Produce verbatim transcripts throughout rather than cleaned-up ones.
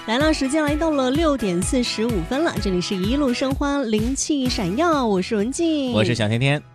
来了，时间来到了六点四十五分了，这里是一路生花，灵气闪耀，我是文静， 我是小天天。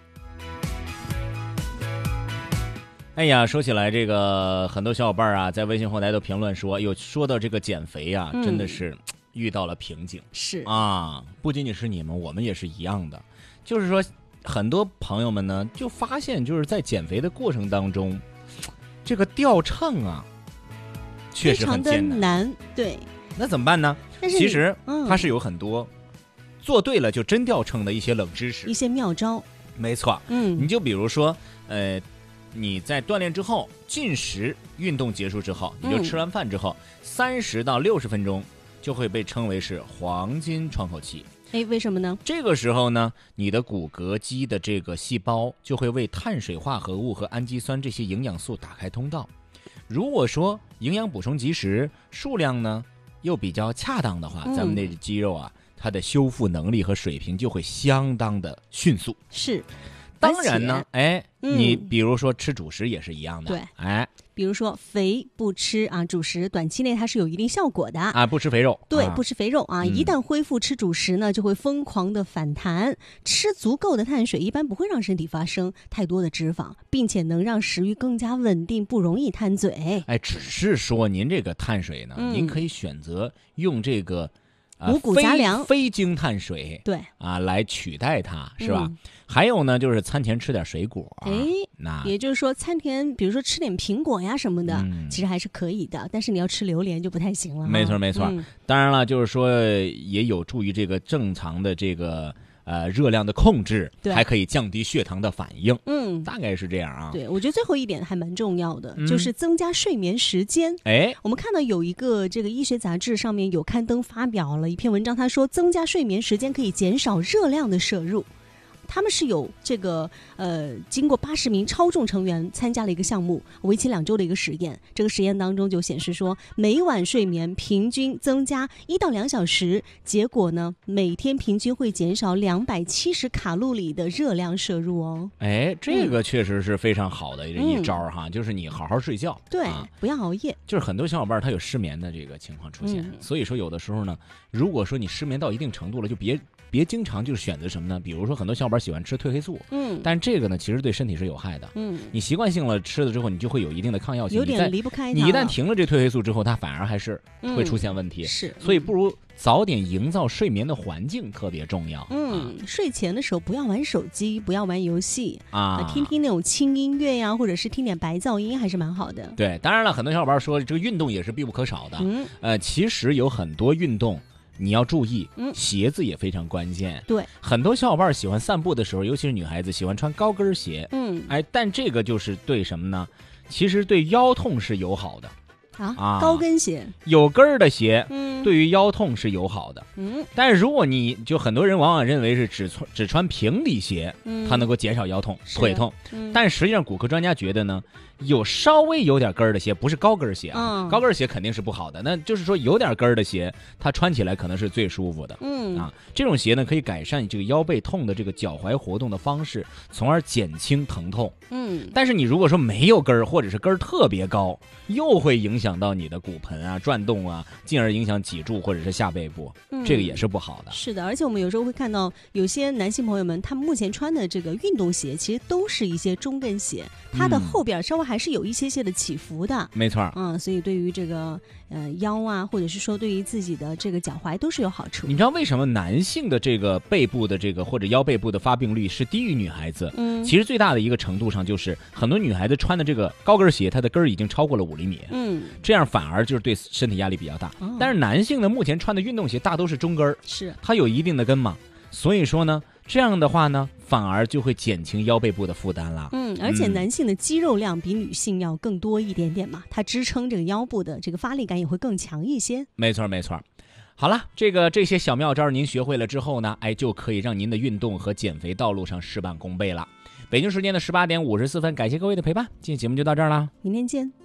哎呀，说起来这个，很多小伙伴啊，在微信后台都评论说，有说到这个减肥啊， 嗯、 真的是遇到了瓶颈。 是啊，不仅仅是你们，我们也是一样的。就是说，很多朋友们呢，就发现就是在减肥的过程当中，这个掉秤啊，确实很艰难。 难对， 那怎么办呢？其实、 嗯、 它是有很多做对了就真掉秤的一些冷知识， 一些妙招。 没错， 嗯， 你就比如说，呃。你在锻炼之后，进食运动结束之后，你就吃完饭之后，三十到六十分钟就会被称为是黄金窗口期。 哎，为什么呢？ 这个时候呢，你的骨骼肌的这个细胞就会为碳水化合物和氨基酸这些营养素打开通道。如果说营养补充及时，数量呢又比较恰当的话，嗯、咱们的肌肉啊，它的修复能力和水平就会相当的迅速。 是。 当然呢，哎， 嗯、 你比如说吃主食也是一样的， 对， 哎， 比如说肥不吃啊，主食短期内它是有一定效果的啊，不吃肥肉， 对， 啊、 不吃肥肉啊、嗯，一旦恢复吃主食呢，就会疯狂的反弹。吃足够的碳水，一般不会让身体发生太多的脂肪，并且能让食欲更加稳定，不容易贪嘴。 哎，只是说您这个碳水呢， 嗯、 您可以选择用这个。 五谷杂粮、 非精碳水， 对啊，来取代它，是吧？ 嗯、 还有呢，就是餐前吃点水果， 哎， 那也就是说，餐前比如说吃点苹果呀什么的， 嗯、 其实还是可以的。但是你要吃榴莲就不太行了。 没错，没错。 嗯、 当然了，就是说也有助于这个正常的这个。呃，热量的控制，还可以降低血糖的反应， 嗯， 大概是这样啊。 对，我觉得最后一点还蛮重要的， 嗯、 就是增加睡眠时间。 哎， 我们看到有一个这个医学杂志上面有刊登发表了一篇文章，他说增加睡眠时间可以减少热量的摄入。他们是有这个呃，经过八十名超重成员参加了一个项目，为期两周的一个实验。这个实验当中就显示说，每晚睡眠平均增加一到两小时，结果呢，每天平均会减少两百七十卡路里的热量摄入哦。 哎，这个确实是非常好的一招哈， 嗯、 就是你好好睡觉， 对， 啊、 不要熬夜。 就是很多小伙伴他有失眠的这个情况出现， 嗯、 所以说有的时候呢，如果说你失眠到一定程度了，就别。别经常就是选择什么呢？比如说很多小伙伴喜欢吃褪黑素， 嗯， 但这个呢其实对身体是有害的， 嗯， 你习惯性了吃了之后，你就会有一定的抗药性， 有点离不开它。 你一旦停了这褪黑素之后，它反而还是会出现问题， 嗯、是， 所以不如早点营造睡眠的环境特别重要。 嗯， 啊、 睡前的时候不要玩手机，不要玩游戏啊， 听听那种轻音乐呀，或者是听点白噪音，还是蛮好的。 对，当然了，很多小伙伴说这个运动也是必不可少的， 嗯， 呃，其实有很多运动。你要注意， 嗯， 鞋子也非常关键。 对， 很多小伙伴喜欢散步的时候，尤其是女孩子喜欢穿高跟鞋。 嗯， 哎，但这个就是对什么呢？其实对腰痛是友好的。 啊， 啊高跟鞋有跟儿的鞋， 嗯， 对于腰痛是友好的。 嗯， 但是如果你就很多人往往认为是只穿只穿平底鞋， 嗯， 它能够减少腰痛、腿痛， 嗯， 但实际上骨科专家觉得呢，有稍微有点跟儿的鞋，不是高跟鞋啊， 嗯、 高跟鞋肯定是不好的。那就是说有点跟儿的鞋，它穿起来可能是最舒服的。 嗯啊，这种鞋呢可以改善这个腰背痛的这个脚踝活动的方式，从而减轻疼痛。 嗯， 但是你如果说没有跟儿，或者是跟儿特别高，又会影响到你的骨盆啊、转动啊，进而影响脊柱或者是下背部， 嗯、 这个也是不好的。 是的，而且我们有时候会看到有些男性朋友们，他们目前穿的这个运动鞋，其实都是一些中跟鞋，它的后边稍微还是有一些些的起伏的。 没错， 嗯，所以对于这个呃腰啊，或者是说对于自己的这个脚踝都是有好处。 你知道为什么男性的这个背部的这个或者腰背部的发病率是低于女孩子？ 嗯， 其实最大的一个程度上就是很多女孩子穿的这个高跟鞋，它的跟儿已经超过了五厘米。 嗯， 这样反而就是对身体压力比较大。 哦、 但是男性呢，目前穿的运动鞋大都是中跟儿， 是它有一定的跟嘛，所以说呢，这样的话呢，反而就会减轻腰背部的负担啦。 嗯，而且男性的肌肉量比女性要更多一点点嘛，它支撑这个腰部的这个发力感也会更强一些。 没错没错。好了，这个这些小妙招您学会了之后呢，哎，就可以让您的运动和减肥道路上事半功倍了。北京时间的十八点五十四分，感谢各位的陪伴，今天节目就到这儿了， 明天见。